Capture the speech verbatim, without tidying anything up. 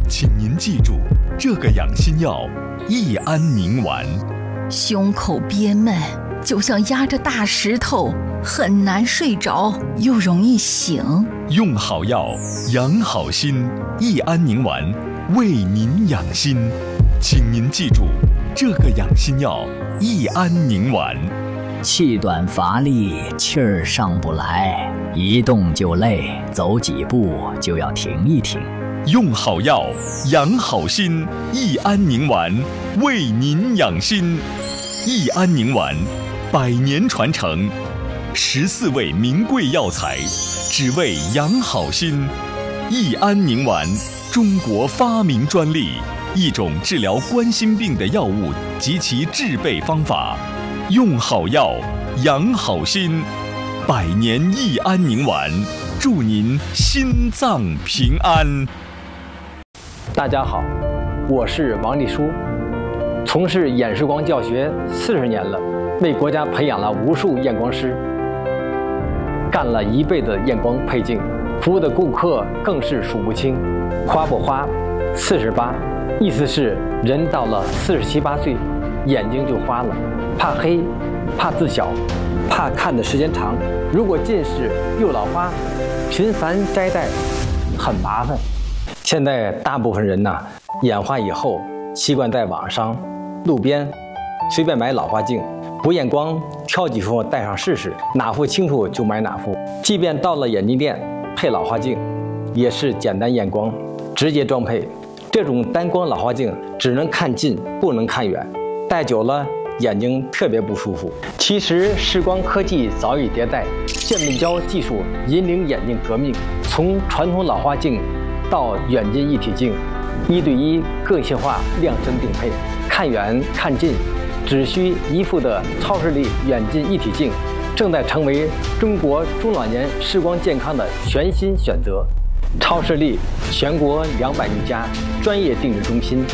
请您记住，这个养心药益安宁丸。 胸口憋闷，就像压着大石头，很难睡着，又容易醒。 用好药，养好心，益安宁丸为您养心。请您记住，这个养心药益安宁丸。 气短乏力，气儿上不来，一动就累，走几步就要停一停。 用好药，养好心，益安宁丸为您养心。益安宁丸，百年传承，十四味名贵药材，只为养好心。益安宁丸，中国发明专利，一种治疗冠心病的药物及其制备方法。用好药，养好心，百年益安宁丸，祝您心脏平安。 大家好，我是王立书，从事眼视光教学四十年了，为国家培养了无数验光师，干了一辈子验光配镜，服务的顾客更是数不清。花不花，四十八，意思是人到了四十七八岁，眼睛就花了，怕黑，怕字小，怕看的时间长。如果近视又老花，频繁摘戴很麻烦。现在大部分人呢，眼花以后习惯在网上、路边随便买老花镜，不验光，挑几副戴上试试，哪副清楚就买哪副。即便到了眼镜店配老花镜，也是简单验光，直接装配。这种单光老花镜只能看近，不能看远，戴久了眼睛特别不舒服。其实视光科技早已迭代，渐变焦技术引领眼镜革命，从传统老花镜到远近一体镜，一对一个性化量身定配，看远看近只需一副的超视力远近一体镜，正在成为中国中老年视光健康的全新选择。超视力全国两百余家专业定制中心